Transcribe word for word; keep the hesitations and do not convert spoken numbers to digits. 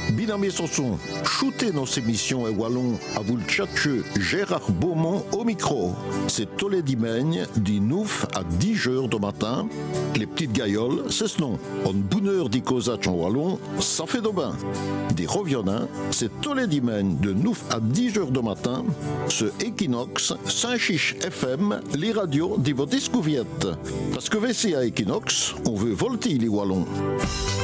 Binamé Sanson, shootez nos émissions et wallon à vous le tchatcheux Gérard Beaumont au micro. C'est tous les dimanches, du neuf à dix heures du matin. Les petites gailloles, c'est ce nom. En bonne heure d'y causer en wallon, ça fait de bain. Des reviennants, c'est tous les dimanches de neuf à dix heures du matin. Ce Equinox, Saint-Chiche F M, les radios de votre discoviette. Parce que V C à Equinox, on veut volter les wallons.